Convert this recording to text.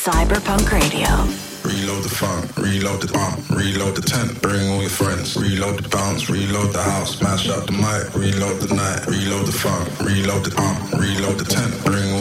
Cyberpunk Radio. Reload the funk, reload the bump, reload the tent, bring all your friends. Reload the bounce, reload the house, smash up the mic, reload the night, reload the funk, reload the bump, reload the tent, bring all